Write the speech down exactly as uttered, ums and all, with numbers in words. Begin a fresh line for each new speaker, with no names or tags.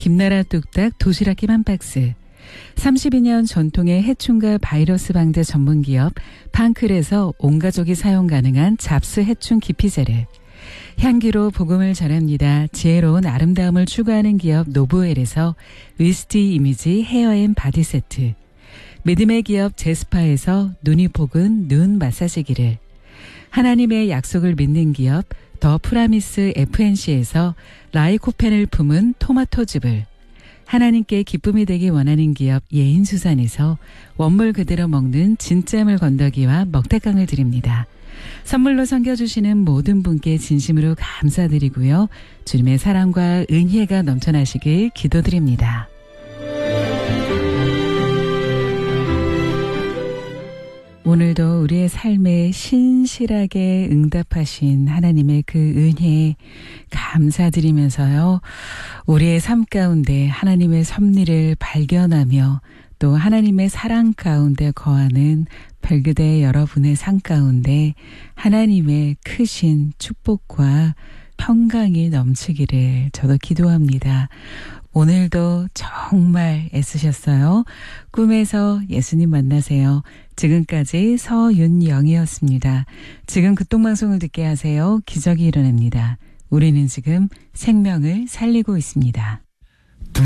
김나라 뚝딱 도시락김 한 박스, 삼십이 년 전통의 해충과 바이러스 방제 전문기업 팡클에서 온 가족이 사용 가능한 잡스 해충 기피제를, 향기로 복음을 전합니다. 지혜로운 아름다움을 추구하는 기업 노브웰에서 위스티 이미지 헤어앤 바디 세트, 믿음의 기업 제스파에서 눈이 복은 눈 마사지기를, 하나님의 약속을 믿는 기업 더 프라미스 에프엔씨에서 라이코펜을 품은 토마토즙을, 하나님께 기쁨이 되기 원하는 기업 예인수산에서 원물 그대로 먹는 진짜물 건더기와 먹태깡을 드립니다. 선물로 섬겨주시는 모든 분께 진심으로 감사드리고요. 주님의 사랑과 은혜가 넘쳐나시길 기도드립니다. 오늘도 우리의 삶에 신실하게 응답하신 하나님의 그 은혜에 감사드리면서요. 우리의 삶 가운데 하나님의 섭리를 발견하며 또 하나님의 사랑 가운데 거하는 별그대 여러분의 삶 가운데 하나님의 크신 축복과 평강이 넘치기를 저도 기도합니다. 오늘도 정말 애쓰셨어요. 꿈에서 예수님 만나세요. 지금까지 서윤영이었습니다. 지금 극동방송을 듣게 하세요. 기적이 일어납니다. 우리는 지금 생명을 살리고 있습니다.